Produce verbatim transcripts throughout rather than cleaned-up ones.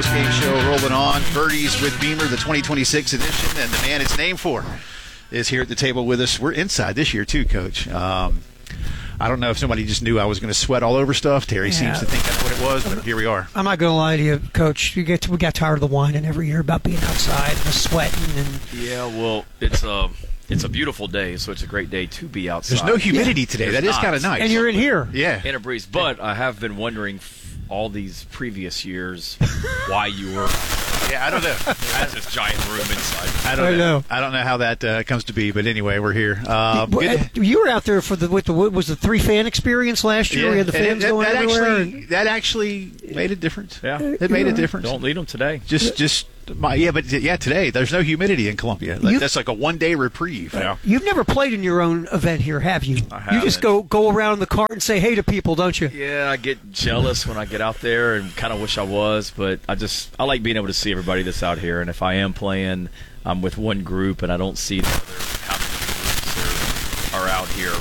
post-game show rolling on. Birdies with Beamer, the twenty twenty-six edition, and the man it's named for is here at the table with us. We're inside this year, too, Coach. Um, I don't know if somebody just knew I was going to sweat all over stuff. Terry yeah. seems to think that's what it was, but here we are. I'm not going to lie to you, Coach. You get to, we got tired of the whining every year about being outside and the sweating. And yeah, well, it's a it's a beautiful day, so it's a great day to be outside. There's no humidity yeah. today. There's that is kind of nice. And you're in here. Yeah. In a breeze. But I have been wondering all these previous years why you were. Yeah, I don't know. That's this giant room inside. I don't I know. know. I don't know how that uh, comes to be, but anyway, we're here. Um, good. You were out there for the with the was the three fan experience last year. Yeah. We had the And fans it, going that everywhere. Actually, and, that actually made a difference. Yeah, it made a difference. Don't lead them today. Just, just my yeah, but yeah, today there's no humidity in Columbia. Like, You- that's like a one day reprieve. Yeah. You've never played in your own event here, have you? I You just haven't. go go around in the cart and say hey to people, don't you? Yeah, I get jealous when I get out there and kind of wish I was, but I just I like being able to see everybody that's out here. And if I am playing, I'm with one group and I don't see the other how many groups are, are out here.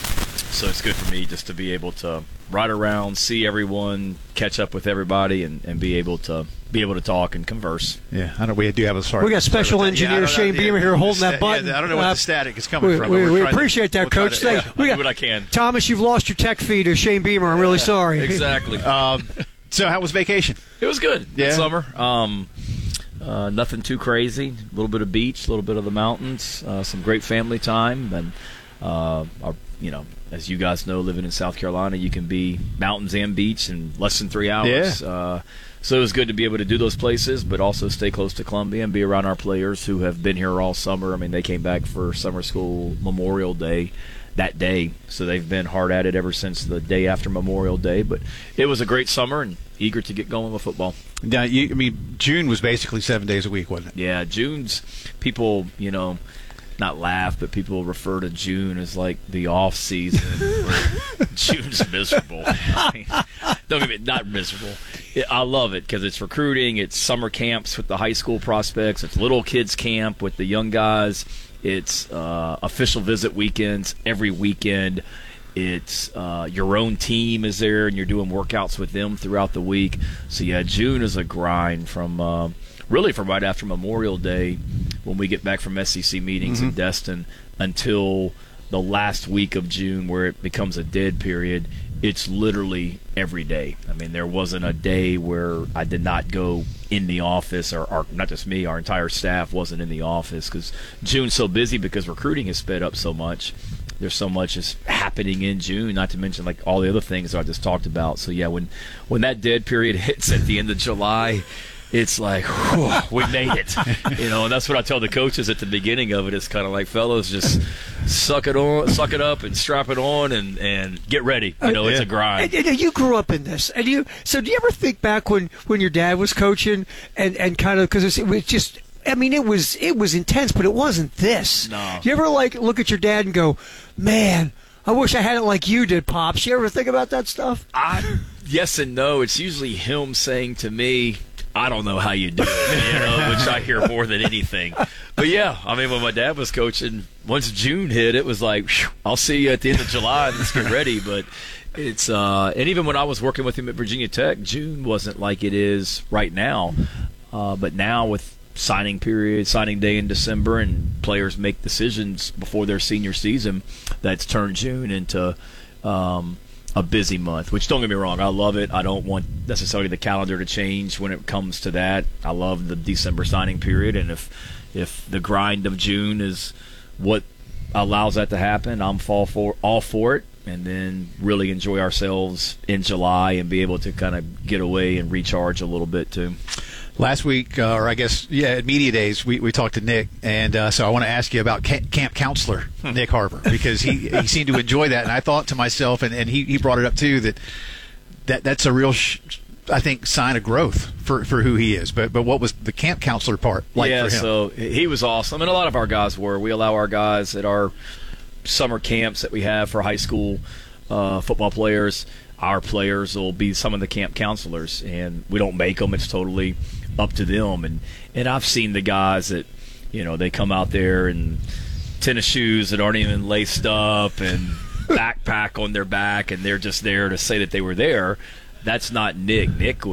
So it's good for me just to be able to ride around, see everyone, catch up with everybody, and, and be able to be able to talk and converse. Yeah, I know we do have a sorry. We got special sorry about that. engineer Yeah, I don't Shane know, Beamer yeah, here holding the that sta- button. Yeah, I don't know what Uh, the static is coming we, from. we, but we're we trying to- appreciate that, we'll try Coach. to- yeah. Thank- we I got, do what I can. Thomas, you've lost your tech feed to Shane Beamer. I'm really sorry. Exactly. Um, so how was vacation? It was good. Yeah. Good summer. Um, uh, nothing too crazy. A little bit of beach, a little bit of the mountains, uh, some great family time, and uh, our, you know, as you guys know, living in South Carolina, you can be mountains and beach in less than three hours. Yeah. Uh, so it was good to be able to do those places, but also stay close to Columbia and be around our players who have been here all summer. I mean, they came back for summer school Memorial Day that day, so they've been hard at it ever since the day after Memorial Day. But it was a great summer and eager to get going with football. Now, you, I mean, June was basically seven days a week, wasn't it? Yeah, June's people, you know, not laugh, but people refer to June as like the off season. where June's miserable. I mean, don't get me not miserable. It, I love it because it's recruiting. It's summer camps with the high school prospects. It's little kids camp with the young guys. It's uh, official visit weekends every weekend. It's uh, your own team is there, and you're doing workouts with them throughout the week. So yeah, June is a grind from uh, really from right after Memorial Day when we get back from S E C meetings Mm-hmm. in Destin until the last week of June where it becomes a dead period. It's literally every day. I mean, there wasn't a day where I did not go in the office, or, or not just me, our entire staff wasn't in the office because June's so busy because recruiting has sped up so much. There's so much is happening in June, not to mention like all the other things that I just talked about. So yeah, when when that dead period hits at the end of July, it's like, whew, we made it. You know, and that's what I tell the coaches at the beginning of it. It's kind of like, fellas, just suck it on, suck it up and strap it on and, and get ready. You know, Uh, it's yeah. a grind. And, and you grew up in this, and you. So, do you ever think back when, when your dad was coaching, and, and kind of because it was just, I mean, it was it was intense, but it wasn't this. No. Do you ever like look at your dad and go, man, I wish I had it like you did, Pops? You ever think about that stuff? I, yes and no. It's usually him saying to me, I don't know how you do it, you know, which I hear more than anything. But yeah, I mean, when my dad was coaching, once June hit, it was like, whew, I'll see you at the end of July. Let's get ready. But it's uh, and even when I was working with him at Virginia Tech, June wasn't like it is right now. Uh, but now with signing period, signing day in December, and players make decisions before their senior season, that's turned June into um, a busy month, which don't get me wrong, I love it. I don't want necessarily the calendar to change when it comes to that. I love the December signing period, and if if the grind of June is what allows that to happen, I'm fall for all for it, and then really enjoy ourselves in July and be able to kind of get away and recharge a little bit too. Last week, uh, or I guess, yeah, at Media Days, we, we talked to Nick, and uh, so I want to ask you about ca- camp counselor Nick Harper, because he, he seemed to enjoy that, and I thought to myself, and, and he, he brought it up too, that, that that's a real, sh- I think, sign of growth for, for who he is. But but what was the camp counselor part like yeah, for him? so he was awesome, and a lot of our guys were. We allow our guys at our summer camps that we have for high school uh, football players, our players will be some of the camp counselors, and we don't make them. It's totally up to them. And, and I've seen the guys that, you know, they come out there in tennis shoes that aren't even laced up and backpack on their back, and they're just there to say that they were there. That's not Nick. Nick was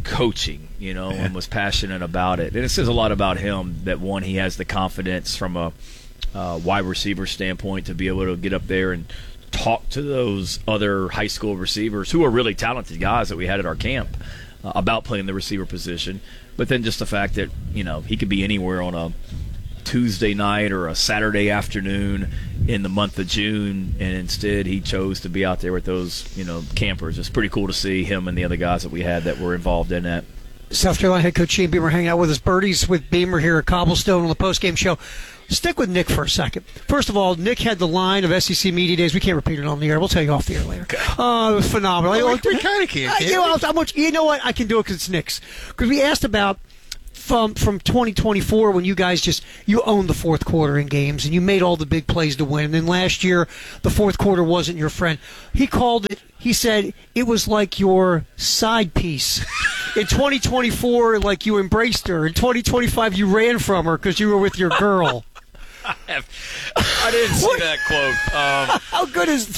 coaching, you know, yeah. and was passionate about it. And it says a lot about him that, one, he has the confidence from a uh, wide receiver standpoint to be able to get up there and talk to those other high school receivers who are really talented guys that we had at our camp uh, about playing the receiver position. But then just the fact that, you know, he could be anywhere on a Tuesday night or a Saturday afternoon in the month of June, and instead he chose to be out there with those, you know, campers. It's pretty cool to see him and the other guys that we had that were involved in that. South Carolina head coach Shane Beamer hanging out with us. Birdies with Beamer here at Cobblestone on the postgame show. Stick with Nick for a second. First of all, Nick had the line of S E C Media Days. We can't repeat it on the air. We'll tell you off the air later. Oh, uh, it was phenomenal. Well, we we kind of can't. You know, how much, you know what? I can do it because it's Nick's. Because we asked about from from twenty twenty-four when you guys just you owned the fourth quarter in games and you made all the big plays to win. And then last year the fourth quarter wasn't your friend. He called it. He said it was like your side piece. In twenty twenty-four, like you embraced her. In twenty twenty-five, you ran from her because you were with your girl. I, have, I didn't see that quote. Um, How good is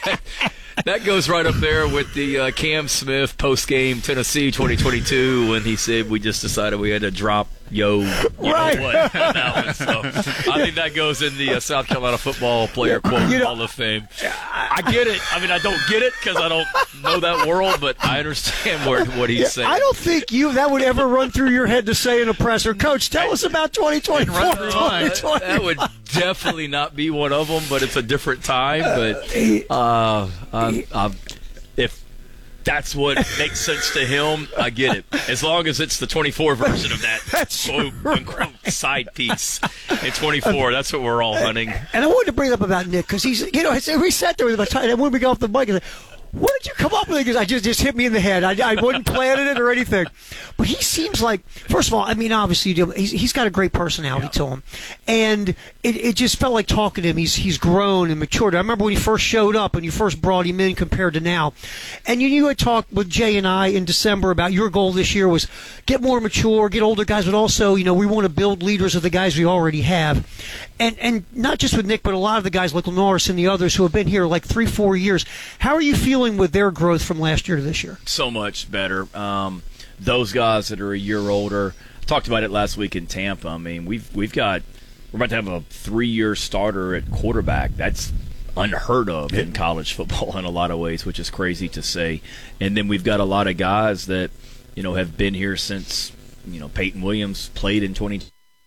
that? Goes right up there with the uh, Cam Smith post-game Tennessee twenty twenty-two when he said we just decided we had to drop yo, you right. know what, that one. So I think that goes in the uh, South Carolina football player quote you know, Hall of Fame. I get it. I mean, I don't get it because I don't know that world, but I understand where, what he's yeah, saying. I don't think you that would ever run through your head to say in a presser, Coach, tell us about twenty twenty-four. That, that would definitely not be one of them, but it's a different time. But uh, I'm, I'm, if that's what makes sense to him, I get it. As long as it's the twenty-four version of that quote, unquote, side piece in twenty-four, that's what we're all hunting. And I wanted to bring up about Nick because he's, you know, we sat there with my time, and when we got off the mic, I said, where did you come up with it? Because I just just hit me in the head. I, I wasn't planning it or anything. But he seems like, first of all, I mean, obviously, he's, he's got a great personality yeah. to him. And it, it just felt like talking to him. He's he's grown and matured. I remember when he first showed up and you first brought him in compared to now. And you, you had talked with Jay and I in December about your goal this year was get more mature, get older guys, but also, you know, we want to build leaders of the guys we already have. And and not just with Nick, but a lot of the guys like Norris and the others who have been here like three, four years. How are you feeling with their growth from last year to this year? So much better. Um, those guys that are a year older, I talked about it last week in Tampa. I mean, we've we've got we're about to have a three-year starter at quarterback. That's unheard of in college football in a lot of ways, which is crazy to say. And then we've got a lot of guys that, you know, have been here since, you know, Peyton Williams played in twenty.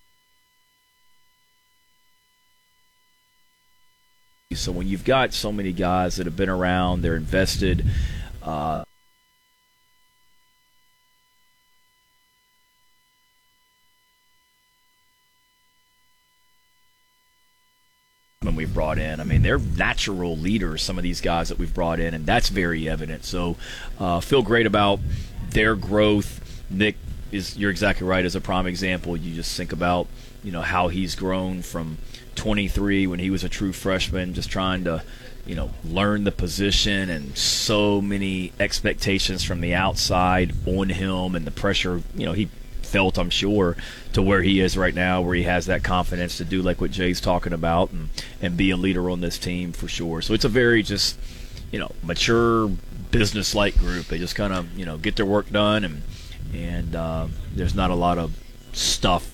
So when you've got so many guys that have been around, they're invested. Uh, when we've brought in, I mean, they're natural leaders, some of these guys that we've brought in, and that's very evident. So uh, feel great about their growth. Nick is, you're exactly right, as a prime example. You just think about, you know, how he's grown from twenty-three when he was a true freshman, just trying to, you know, learn the position, and so many expectations from the outside on him, and the pressure, you know, he felt, I'm sure, to where he is right now, where he has that confidence to do like what Jay's talking about and, and be a leader on this team for sure. So it's a very just, you know, mature, business-like group. They just kind of, you know, get their work done, and and uh, there's not a lot of stuff.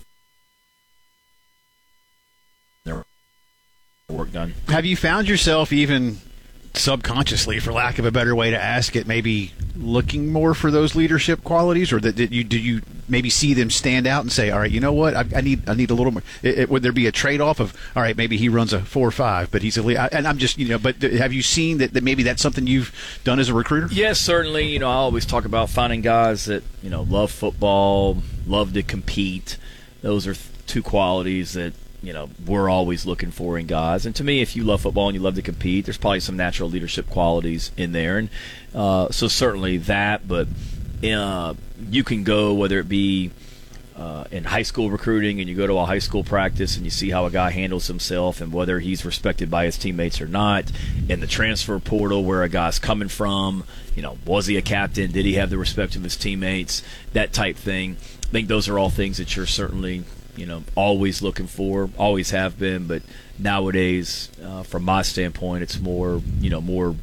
Their work done. Have you found yourself even subconsciously, for lack of a better way to ask it, maybe looking more for those leadership qualities, or that did you did you maybe see them stand out and say, all right, you know what, I, I need I need a little more? It, it, would there be a trade-off of, all right, maybe he runs a four or five, but he's a lead, and I'm just, you know, but have you seen that, that maybe that's something you've done as a recruiter? Yes, certainly. You know, I always talk about finding guys that, you know, love football, love to compete. Those are two qualities that, you know, we're always looking for in guys. And to me, if you love football and you love to compete, there's probably some natural leadership qualities in there. And uh, so certainly that, but uh, you can go, whether it be uh, in high school recruiting, and you go to a high school practice and you see how a guy handles himself and whether he's respected by his teammates or not. In the transfer portal, where a guy's coming from, you know, was he a captain? Did he have the respect of his teammates? That type thing. I think those are all things that you're certainly, you know, always looking for, always have been, but nowadays, uh, from my standpoint, it's more, you know, more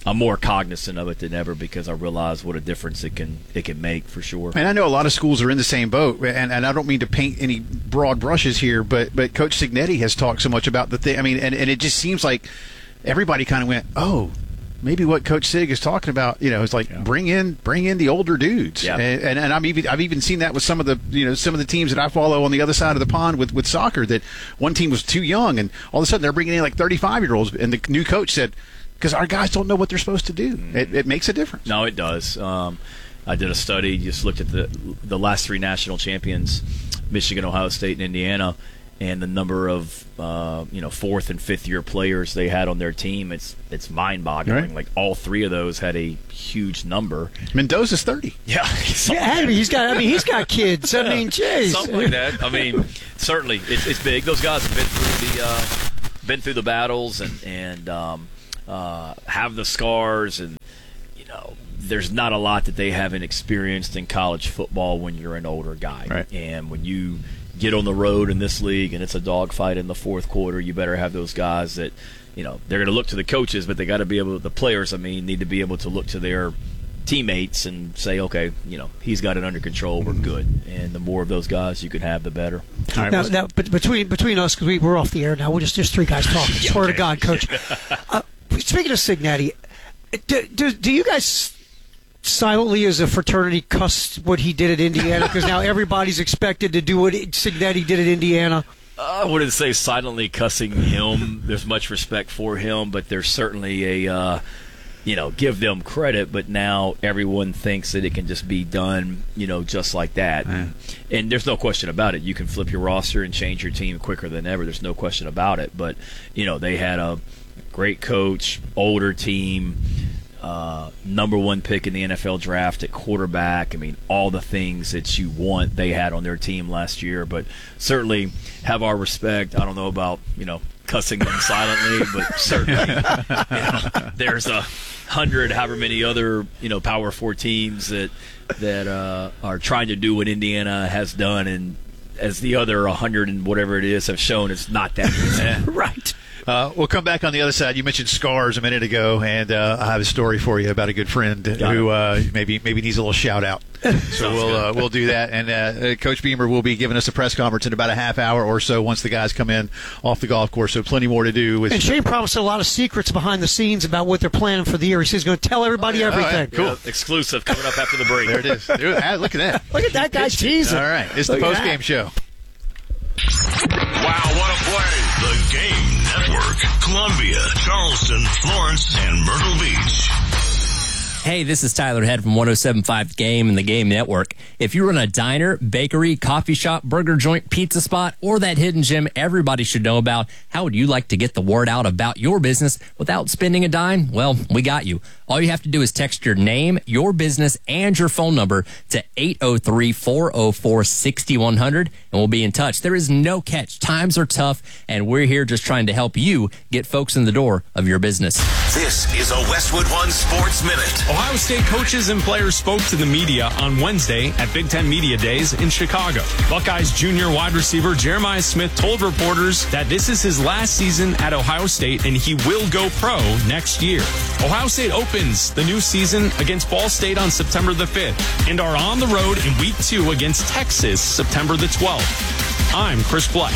I'm more cognizant of it than ever because I realize what a difference it can it can make for sure. And I know a lot of schools are in the same boat, and, and I don't mean to paint any broad brushes here, but but Coach Cignetti has talked so much about the thing. I mean, and, and it just seems like everybody kind of went, oh, maybe what Coach Sig is talking about, you know, is like yeah. bring in bring in the older dudes. Yeah. And, and and I'm even I've even seen that with some of the you know some of the teams that I follow on the other side of the pond with, with soccer, that one team was too young, and all of a sudden they're bringing in like thirty-five year olds, and the new coach said, because our guys don't know what they're supposed to do. It, it makes a difference. No, it does. Um, I did a study, just looked at the the last three national champions, Michigan, Ohio State, and Indiana, and the number of uh, you know fourth and fifth year players they had on their team. It's it's mind boggling. Right. Like all three of those had a huge number. Mendoza's thirty. Yeah, yeah. I mean, he's got. I mean, he's got kids. I mean, jeez. Something like that. I mean, certainly it's, it's big. Those guys have been through the uh, been through the battles and and. Um, Uh, have the scars, and you know there's not a lot that they haven't experienced in college football when you're an older guy. Right. And when you get on the road in this league and it's a dogfight in the fourth quarter, you better have those guys that you know they're going to look to the coaches, but they got to be able. The players, I mean, need to be able to look to their teammates and say, okay, you know, he's got it under control. We're good. And the more of those guys you can have, the better. Right, now, now, but between between us, because we, we're off the air now, we're just just three guys talking. Yeah, Swear okay. to God, Coach. uh, speaking of Cignetti, do, do, do you guys silently, as a fraternity, cuss what he did at Indiana? Because now everybody's expected to do what Cignetti did at Indiana. I wouldn't say silently cussing him. There's much respect for him, but there's certainly a, uh, you know, give them credit. But now everyone thinks that it can just be done, you know, just like that. Yeah. And there's no question about it. You can flip your roster and change your team quicker than ever. There's no question about it. But, you know, they had a great coach, older team, uh, number one pick in the N F L draft at quarterback. I mean, all the things that you want they had on their team last year. But certainly have our respect. I don't know about, you know, cussing them silently, but certainly you know, there's a hundred, however many other, you know, Power Four teams that that uh, are trying to do what Indiana has done, and as the other a hundred and whatever it is have shown, it's not that easy. Right. Uh, we'll come back on the other side. You mentioned scars a minute ago, and uh, I have a story for you about a good friend Got who uh, maybe maybe needs a little shout out. So we'll uh, we'll do that, and uh, Coach Beamer will be giving us a press conference in about a half hour or so once the guys come in off the golf course. So plenty more to do. With and Shane promised a lot of secrets behind the scenes about what they're planning for the year. He says he's going to tell everybody oh, yeah. everything. Oh, yeah. Cool. Yeah, exclusive coming up after the break. There it is. Dude, ah, look at that. Look at that guy teasing. All right, it's Look the at post game that. show. Wow, what a play. The Game Network. Columbia, Charleston, Florence, and Myrtle Beach. Hey, this is Tyler Head from one oh seven point five Game and the Game Network. If you run a diner, bakery, coffee shop, burger joint, pizza spot, or that hidden gem everybody should know about, how would you like to get the word out about your business without spending a dime? Well, we got you. All you have to do is text your name, your business, and your phone number to eight oh three, four oh four, six one zero zero, and we'll be in touch. There is no catch. Times are tough, and we're here just trying to help you get folks in the door of your business. This is a Westwood One Sports Minute. Ohio State coaches and players spoke to the media on Wednesday at Big Ten Media Days in Chicago. Buckeyes junior wide receiver Jeremiah Smith told reporters that this is his last season at Ohio State and he will go pro next year. Ohio State opens the new season against Ball State on September the fifth and are on the road in week two against Texas September the twelfth. I'm Chris Black.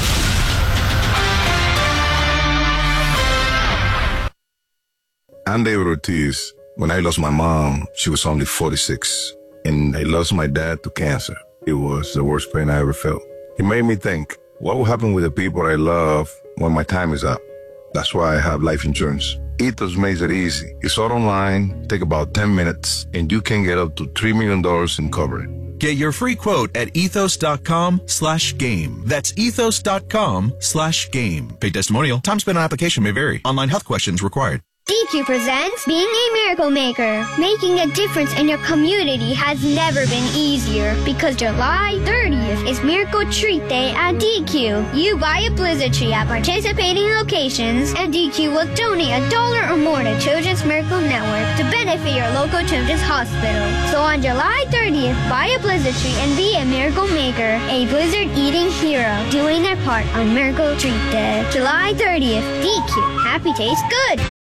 I'm David Ortiz. When I lost my mom, she was only forty-six, and I lost my dad to cancer. It was the worst pain I ever felt. It made me think, what will happen with the people I love when my time is up? That's why I have life insurance. Ethos makes it easy. It's all online, take about ten minutes, and you can get up to three million dollars in coverage. Get your free quote at ethos.com slash game. That's ethos.com slash game. Paid testimonial. Time spent on application may vary. Online health questions required. D Q presents Being a Miracle Maker. Making a difference in your community has never been easier because July thirtieth is Miracle Treat Day at D Q. You buy a Blizzard tree at participating locations and D Q will donate a dollar or more to Children's Miracle Network to benefit your local children's hospital. So on July thirtieth, buy a Blizzard tree and be a Miracle Maker, a Blizzard eating hero, doing their part on Miracle Treat Day. July thirtieth, D Q. Happy tastes good. A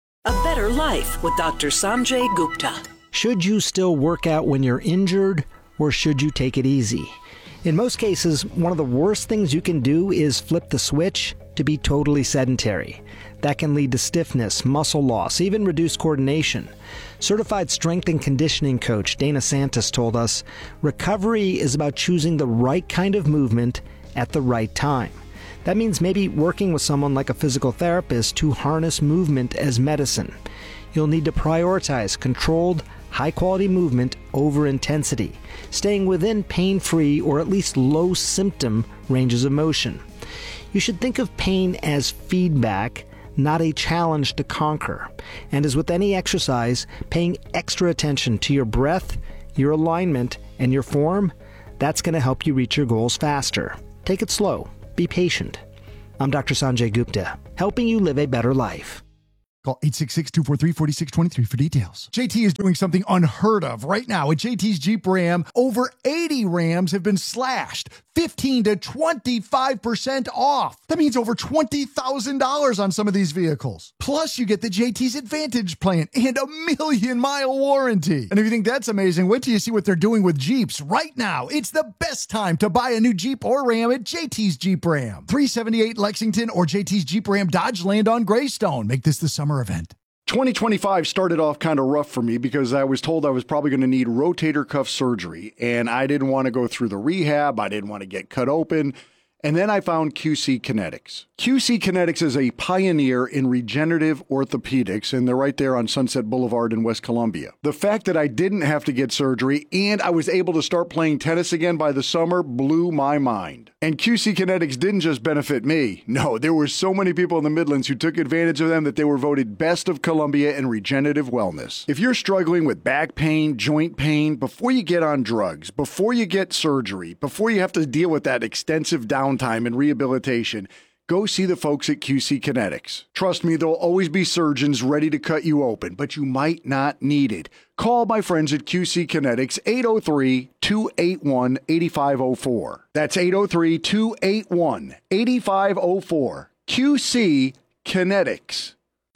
Better Life with Doctor Sanjay Gupta. Should you still work out when you're injured, or should you take it easy? In most cases, one of the worst things you can do is flip the switch to be totally sedentary. That can lead to stiffness, muscle loss, even reduced coordination. Certified strength and conditioning coach Dana Santos told us, recovery is about choosing the right kind of movement at the right time. That means maybe working with someone like a physical therapist to harness movement as medicine. You'll need to prioritize controlled, high-quality movement over intensity, staying within pain-free or at least low-symptom ranges of motion. You should think of pain as feedback, not a challenge to conquer. And as with any exercise, paying extra attention to your breath, your alignment, and your form, that's going to help you reach your goals faster. Take it slow. Be patient. I'm Doctor Sanjay Gupta, helping you live a better life. Call eight six six, two four three, four six two three for details. J T is doing something unheard of right now. At J T's Jeep Ram, over eighty Rams have been slashed fifteen to twenty-five percent off. That means over twenty thousand dollars on some of these vehicles. Plus, you get the J T's Advantage plan and a million-mile warranty. And if you think that's amazing, wait till you see what they're doing with Jeeps right now. It's the best time to buy a new Jeep or Ram at J T's Jeep Ram. three seventy-eight Lexington or J T's Jeep Ram Dodge Land on Greystone. Make this the summer event. twenty twenty-five started off kind of rough for me because I was told I was probably going to need rotator cuff surgery, and I didn't want to go through the rehab. I didn't want to get cut open. And then I found Q C Kinetics. Q C Kinetics is a pioneer in regenerative orthopedics, and they're right there on Sunset Boulevard in West Columbia. The fact that I didn't have to get surgery and I was able to start playing tennis again by the summer blew my mind. And Q C Kinetics didn't just benefit me. No, there were so many people in the Midlands who took advantage of them that they were voted Best of Columbia in regenerative wellness. If you're struggling with back pain, joint pain, before you get on drugs, before you get surgery, before you have to deal with that extensive downtime and rehabilitation, go see the folks at Q C Kinetics. Trust me, there'll always be surgeons ready to cut you open, but you might not need it. Call my friends at Q C Kinetics, eight oh three, two eight one, eight five oh four. That's eight oh three, two eight one, eight five oh four. Q C Kinetics.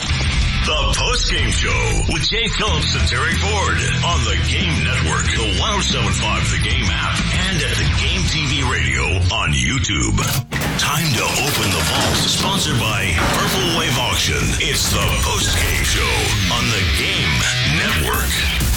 The post-game show with Jay Phillips and Terry Ford on the Game Network, the one oh seven point five The Game app, and at the Game T V radio on YouTube. Time to open the vault. Sponsored by Purple Wave Auction. It's the post-game show on the Game Network.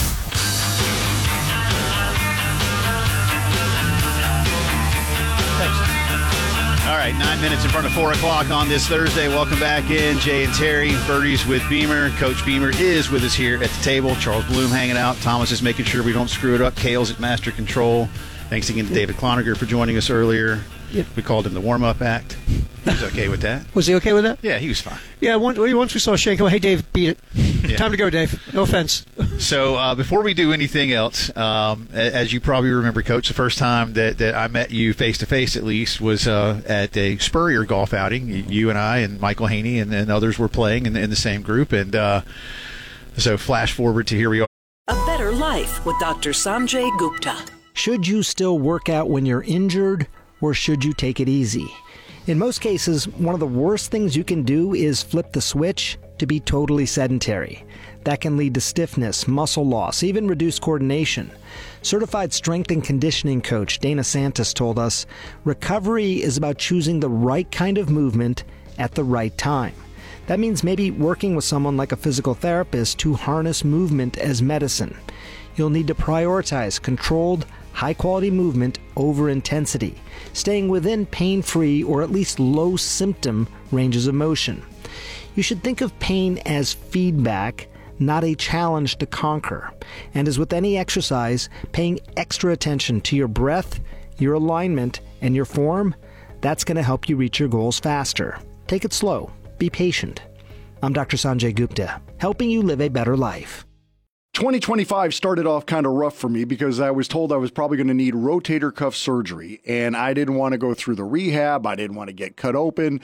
All right, nine minutes in front of four o'clock on this Thursday. Welcome back in. Jay and Terry, Birdies with Beamer. Coach Beamer is with us here at the table. Charles Bloom hanging out. Thomas is making sure we don't screw it up. Kale's at Master Control. Thanks again to David Cloninger for joining us earlier. Yep. We called him the warm-up act. He was okay with that. Was he okay with that? Yeah, he was fine. Yeah, once, once we saw Shane go, hey, Dave, beat it. Yeah. Time to go, Dave. No offense. So uh, before we do anything else, um, as you probably remember, Coach, the first time that, that I met you face-to-face at least was uh, at a Spurrier golf outing. You and I and Michael Haney and, and others were playing in, in the same group. And uh, so flash forward to here we are. A Better Life with Doctor Sanjay Gupta. Should you still work out when you're injured, or should you take it easy? In most cases, one of the worst things you can do is flip the switch to be totally sedentary. That can lead to stiffness, muscle loss, even reduced coordination. Certified strength and conditioning coach Dana Santos told us, recovery is about choosing the right kind of movement at the right time. That means maybe working with someone like a physical therapist to harness movement as medicine. You'll need to prioritize controlled, high-quality movement over intensity, staying within pain-free or at least low-symptom ranges of motion. You should think of pain as feedback, not a challenge to conquer. And as with any exercise, paying extra attention to your breath, your alignment, and your form, that's going to help you reach your goals faster. Take it slow. Be patient. I'm Doctor Sanjay Gupta, helping you live a better life. twenty twenty-five started off kind of rough for me because I was told I was probably going to need rotator cuff surgery, and I didn't want to go through the rehab. I didn't want to get cut open.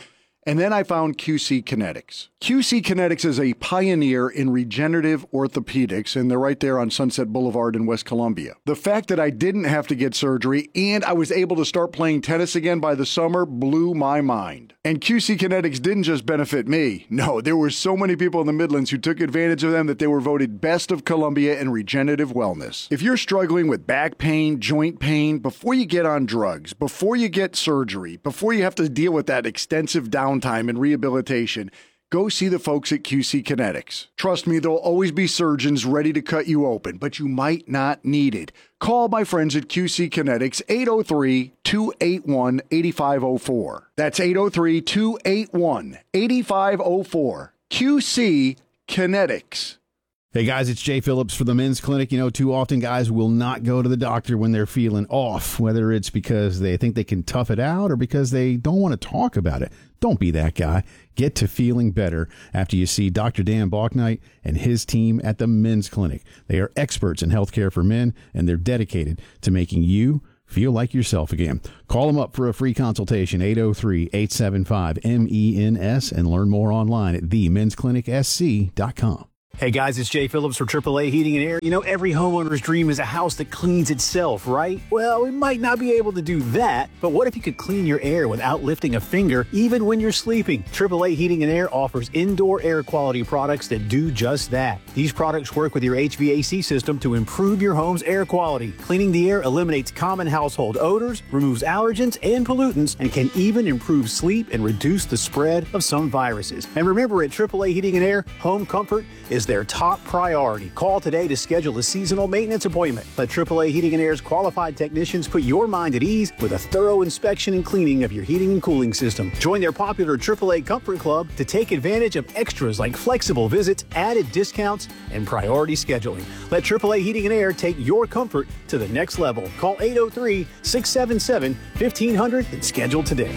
And then I found Q C Kinetics. Q C Kinetics is a pioneer in regenerative orthopedics, and they're right there on Sunset Boulevard in West Columbia. The fact that I didn't have to get surgery and I was able to start playing tennis again by the summer blew my mind. And Q C Kinetics didn't just benefit me. No, there were so many people in the Midlands who took advantage of them that they were voted Best of Columbia in regenerative wellness. If you're struggling with back pain, joint pain, before you get on drugs, before you get surgery, before you have to deal with that extensive downtime and rehabilitation, go see the folks at Q C Kinetics. Trust me, there'll always be surgeons ready to cut you open, but you might not need it. Call my friends at Q C Kinetics, eight oh three, two eight one, eight five oh four. That's eight oh three, two eight one, eight five oh four. Q C Kinetics. Hey guys, it's Jay Phillips for the Men's Clinic. You know, too often guys will not go to the doctor when they're feeling off, whether it's because they think they can tough it out or because they don't want to talk about it. Don't be that guy. Get to feeling better after you see Doctor Dan Balknight and his team at the Men's Clinic. They are experts in healthcare for men, and they're dedicated to making you feel like yourself again. Call them up for a free consultation, eight oh three, eight seven five, M E N S, and learn more online at the mens clinic s c dot com. Hey guys, it's Jay Phillips for triple A Heating and Air. You know, every homeowner's dream is a house that cleans itself, right? Well, we might not be able to do that, but what if you could clean your air without lifting a finger, even when you're sleeping? triple A Heating and Air offers indoor air quality products that do just that. These products work with your H V A C system to improve your home's air quality. Cleaning the air eliminates common household odors, removes allergens and pollutants, and can even improve sleep and reduce the spread of some viruses. And remember, at triple A Heating and Air, home comfort is their top priority. Call today to schedule a seasonal maintenance appointment. Let triple A Heating and Air's qualified technicians put your mind at ease with a thorough inspection and cleaning of your heating and cooling system. Join their popular triple A Comfort Club to take advantage of extras like flexible visits, added discounts, and priority scheduling. Let triple A Heating and Air take your comfort to the next level. Call eight oh three, six seven seven, fifteen hundred and schedule today.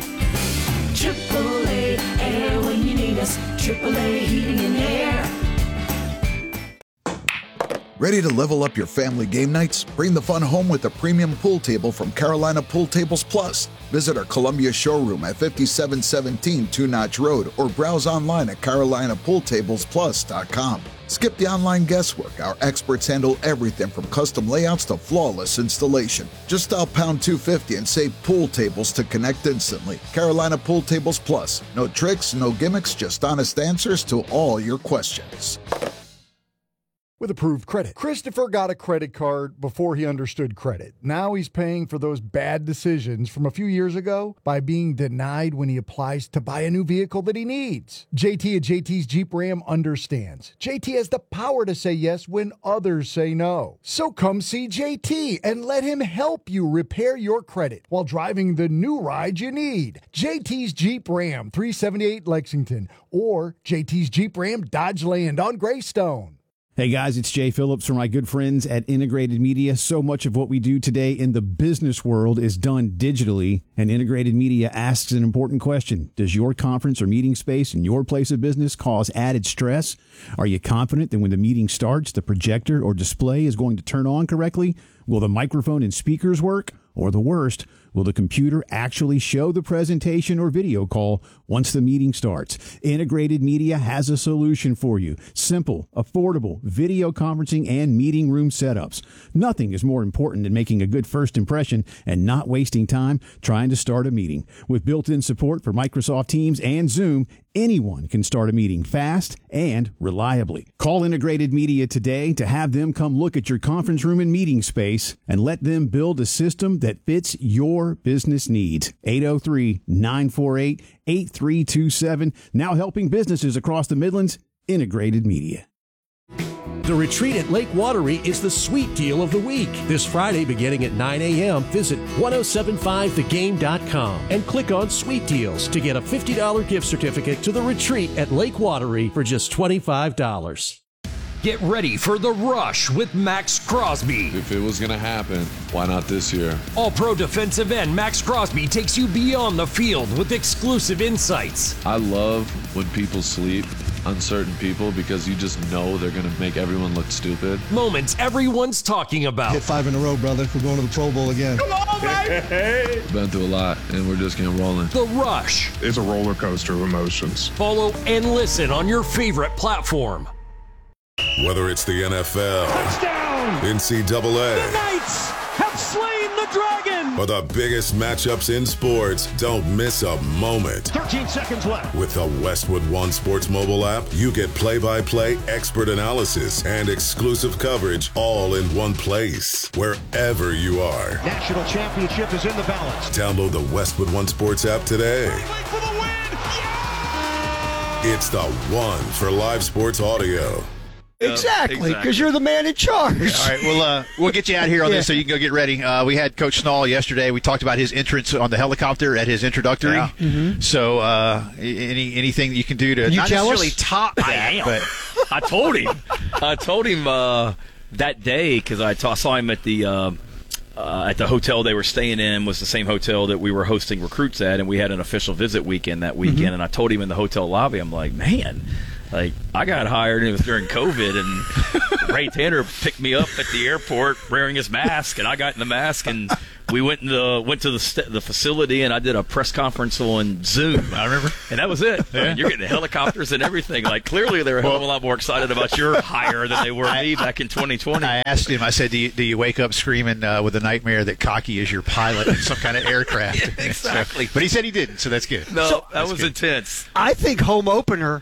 triple A Air when you need us. triple A Heating and Air. Ready to level up your family game nights? Bring the fun home with a premium pool table from Carolina Pool Tables Plus. Visit our Columbia showroom at fifty-seven seventeen Two Notch Road or browse online at carolina pool tables plus dot com. Skip the online guesswork. Our experts handle everything from custom layouts to flawless installation. Just dial pound two fifty and say pool tables to connect instantly. Carolina Pool Tables Plus. No tricks, no gimmicks, just honest answers to all your questions. With approved credit. Christopher got a credit card before he understood credit. Now he's paying for those bad decisions from a few years ago by being denied when he applies to buy a new vehicle that he needs. J T at J T's Jeep Ram understands. J T has the power to say yes when others say no. So come see J T and let him help you repair your credit while driving the new ride you need. J T's Jeep Ram, three seventy-eight Lexington, or J T's Jeep Ram Dodge Land on Greystone. Hey guys, it's Jay Phillips from my good friends at Integrated Media. So much of what we do today in the business world is done digitally, and Integrated Media asks an important question. Does your conference or meeting space in your place of business cause added stress? Are you confident that when the meeting starts, the projector or display is going to turn on correctly? Will the microphone and speakers work? Or the worst, will the computer actually show the presentation or video call once the meeting starts? Integrated Media has a solution for you. Simple, affordable video conferencing and meeting room setups. Nothing is more important than making a good first impression and not wasting time trying to start a meeting. With built-in support for Microsoft Teams and Zoom, anyone can start a meeting fast and reliably. Call Integrated Media today to have them come look at your conference room and meeting space and let them build a system that fits your business needs. eight oh three, nine four eight, eight three two seven. Now helping businesses across the Midlands. Integrated Media. The retreat at Lake Watery is the sweet deal of the week. This Friday beginning at nine a.m., visit ten seventy-five the game dot com and click on Sweet Deals to get a fifty dollars gift certificate to the retreat at Lake Watery for just twenty-five dollars. Get ready for the rush with Max Crosby. If it was going to happen, why not this year? All-Pro defensive end Max Crosby takes you beyond the field with exclusive insights. I love when people sleep. uncertain people because you just know they're going to make everyone look stupid. Moments everyone's talking about. Hit five in a row, brother. We're going to the Pro Bowl again. Come on, baby! Been through a lot, and we're just getting rolling. The Rush. It's a roller coaster of emotions. Follow and listen on your favorite platform. Whether it's the N F L, Touchdown! N C double A, The Knights have slain the dragon! or the biggest matchups in sports, don't miss a moment. thirteen seconds left. With the Westwood One Sports mobile app, you get play-by-play expert analysis and exclusive coverage all in one place, wherever you are. National championship is in the balance. Download the Westwood One Sports app today. For the win! It's the one for live sports audio. Exactly, because you're the man in charge. Yeah, all right, well, uh, we'll get you out here on Yeah. this so you can go get ready. Uh, we had Coach Snall yesterday. We talked about his entrance on the helicopter at his introductory. Yeah. Mm-hmm. So, uh, any anything that you can do to You not jealous? necessarily top that, I am. but I told him. I told him uh, that day because I t- saw him at the uh, uh, at the hotel they were staying in was the same hotel that we were hosting recruits at, and we had an official visit weekend that weekend. Mm-hmm. And I told him in the hotel lobby, I'm like, man. Like, I got hired, and it was during COVID, and Ray Tanner picked me up at the airport wearing his mask, and I got in the mask, and we went in the, went to the st- the facility, and I did a press conference on Zoom. I remember. And that was it. I mean, you're getting helicopters and everything. Like, clearly they were a hell of a lot more excited about your hire than they were me back in twenty twenty. I asked him, I said, do you, do you wake up screaming uh, with a nightmare that Cocky is your pilot in some kind of aircraft? Yeah, exactly. So, but he said he didn't, so that's good. No, So- that was intense. I think home opener,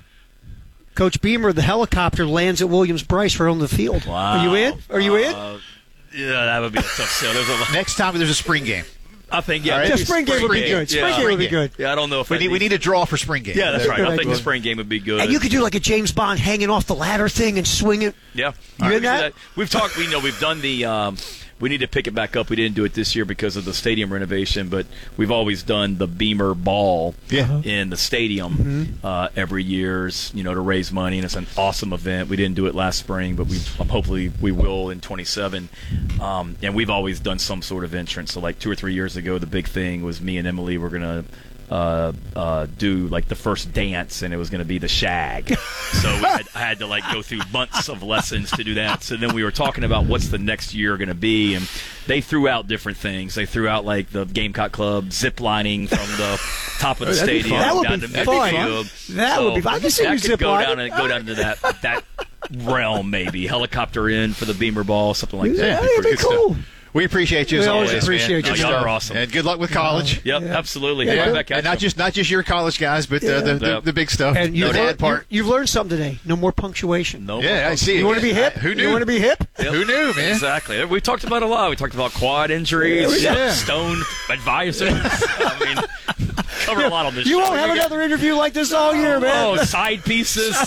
Coach Beamer, the helicopter lands at Williams-Brice right on the field. Wow. Are you in? Are you in? Uh, yeah, that would be a tough sell. There's a lot. Next time there's a spring game. I think, yeah. All right. maybe Yeah, spring game would be good. Spring yeah. game would be good. Yeah, I don't know if We I need, we need a draw for spring game. Yeah, that's right. I think the idea. spring game would be good. And you could do like a James Bond hanging off the ladder thing and swing it. Yeah. You All in we do that? We've talked, we know we've done the, um, we need to pick it back up. We didn't do it this year because of the stadium renovation, but we've always done the Beamer Ball Yeah. in the stadium Mm-hmm. uh, every year's, you know, to raise money, and it's an awesome event. We didn't do it last spring, but we um, hopefully we will in twenty-seven. Um, and we've always done some sort of entrance. So like two or three years ago, the big thing was me and Emily were going to uh, uh, do like the first dance, and it was going to be the shag. So we had, I had to like go through months of lessons to do that. So then we were talking about what's the next year going to be, and they threw out different things. They threw out like the Gamecock Club zip lining from the top of the Oh, that'd be stadium fun. That would down be to fun. midfield. That would be fun. I can see that you could zip go lining. down and go down to that that realm, maybe helicopter in for the Beamer Ball, something like that. Yeah, It'd that'd be good stuff. cool. We appreciate you as We always always. appreciate man. you. Oh, y'all Good are stuff. awesome. And good luck with college. Yep, absolutely. Yeah, Right good. back at And not you. just not just your college guys, but Yeah. uh, the, the, Yep. the big stuff. And no you've, dad learned, part. you, you've learned something today. No more punctuation. No Yeah, more I see. You want to be hip? Who knew? You want to be hip? Yep. Who knew, man? Exactly. We talked about a lot. We talked about quad injuries, Yeah. stone advisors. I mean, covered a lot on this You show. won't have another interview like this all year, man. Oh, side pieces.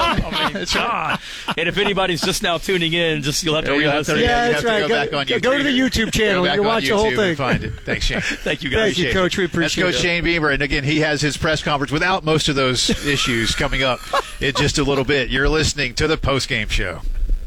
I mean, God. And if anybody's just now tuning in, just you'll have to Yeah, you'll have re-listen. to- Yeah, you that's have to right. go Go- back on go- YouTube. go to the YouTube channel. Go back You on watch the whole YouTube thing. and find it. Thanks, Shane. Thank you, guys. Thank you, Appreciate Coach. We it. appreciate That's Coach it. Shane Beamer, and again, he has his press conference without most of those issues coming up in just a little bit. You're listening to the postgame show.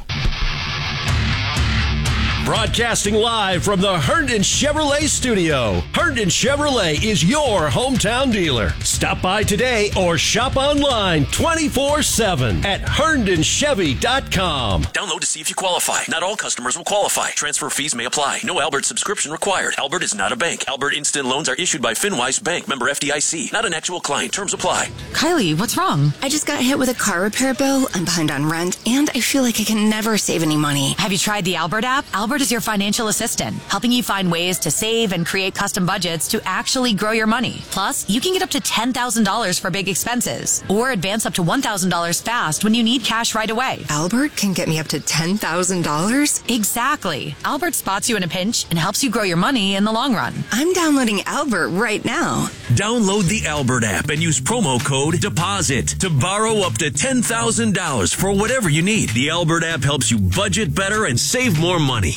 Broadcasting live from the Herndon Chevrolet studio. Herndon Chevrolet is your hometown dealer. Stop by today or shop online twenty-four seven at herndon chevy dot com. Download to see if you qualify. Not all customers will qualify. Transfer fees may apply. No Albert subscription required. Albert is not a bank. Albert Instant Loans are issued by FinWise Bank, member F D I C. Not an actual client. Terms apply. Kylie, what's wrong? I just got hit with a car repair bill. I'm behind on rent, and I feel like I can never save any money. Have you tried the Albert app? Albert is your financial assistant, helping you find ways to save and create custom budgets to actually grow your money. Plus, you can get up to ten thousand dollars for big expenses, or advance up to one thousand dollars fast when you need cash right away. Albert can get me up to ten thousand dollars? Exactly. Albert spots you in a pinch and helps you grow your money in the long run. I'm downloading Albert right now. Download the Albert app and use promo code DEPOSIT to borrow up to ten thousand dollars for whatever you need. The Albert app helps you budget better and save more money.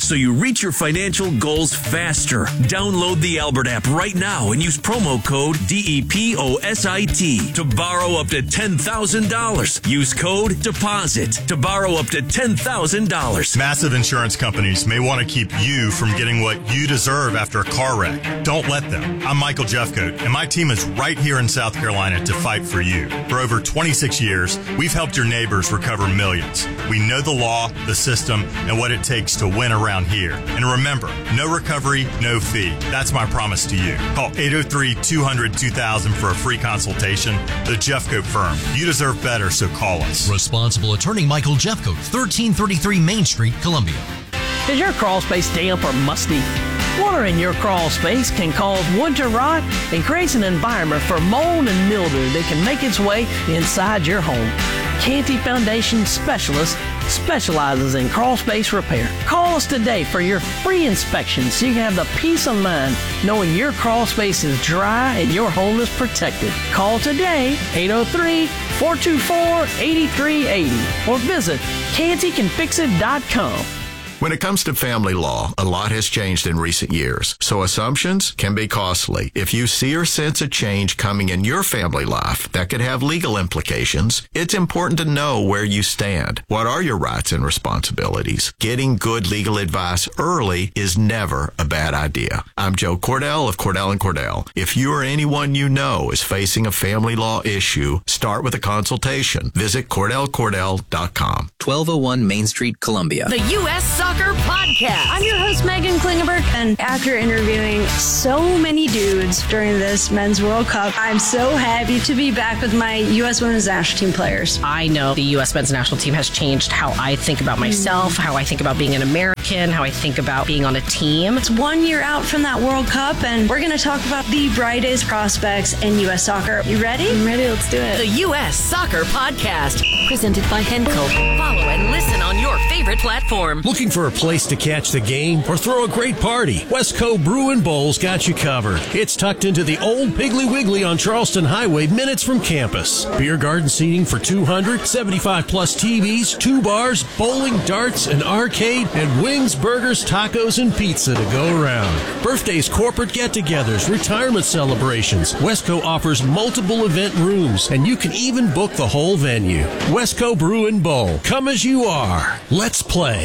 so you reach your financial goals faster. Download the Albert app right now and use promo code D E P O S I T to borrow up to ten thousand dollars. Use code DEPOSIT to borrow up to ten thousand dollars. Massive insurance companies may want to keep you from getting what you deserve after a car wreck. Don't let them. I'm Michael Jeffcoat, and my team is right here in South Carolina to fight for you. For over twenty-six years, we've helped your neighbors recover millions. We know the law, the system, and what it takes to win around here. And remember, no recovery, no fee. That's my promise to you. Call eight oh three, two hundred, two thousand for a free consultation. The Jeffcoat Firm. You deserve better, so call us. Responsible attorney Michael Jeffcoat, thirteen thirty-three Main Street, Columbia. Is your crawl space damp or musty? Water in your crawl space can cause wood to rot and creates an environment for mold and mildew that can make its way inside your home. Canty Foundation Specialist specializes in crawl space repair. Call us today for your free inspection so you can have the peace of mind knowing your crawl space is dry and your home is protected. Call today, eight oh three, four two four, eight three eight oh, or visit canty can fix it dot com. When it comes to family law, a lot has changed in recent years, so assumptions can be costly. If you see or sense a change coming in your family life that could have legal implications, it's important to know where you stand. What are your rights and responsibilities? Getting good legal advice early is never a bad idea. I'm Joe Cordell of Cordell and Cordell. If you or anyone you know is facing a family law issue, start with a consultation. Visit cordell cordell dot com. twelve oh one Main Street, Columbia. The U S Soccer Podcast. I'm your host, Megan Klingenberg, and after interviewing so many dudes during this Men's World Cup, I'm so happy to be back with my U S Women's National Team players. I know the U S Men's National Team has changed how I think about myself, how I think about being an American, how I think about being on a team. It's one year out from that World Cup, and we're going to talk about the brightest prospects in U S soccer. You ready? I'm ready. Let's do it. The U S Soccer Podcast, presented by Henco. Follow and listen on your favorite platform. Looking for a place to catch the game or throw a great party? Westco Brew and Bowl's got you covered. It's tucked into the old Piggly Wiggly on Charleston Highway, minutes from campus. Beer garden seating for two hundred, seventy-five plus T Vs, two bars, bowling, darts, an arcade, and wings, burgers, tacos, and pizza to go around. Birthdays, corporate get-togethers, retirement celebrations. Westco offers multiple event rooms, and you can even book the whole venue. Westco Brew and Bowl. Come as you are. Let's play.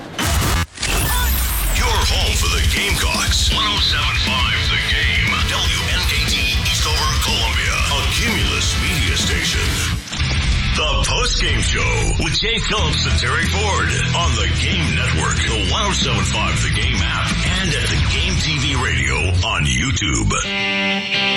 Your home for the Gamecocks. one oh seven point five The Game. W N K T Eastover, Columbia. A Cumulus media station. The Post-Game Show with Jay Phillips and Terry Ford on the Game Network, the one oh seven point five The Game app, and at the Game T V radio on YouTube.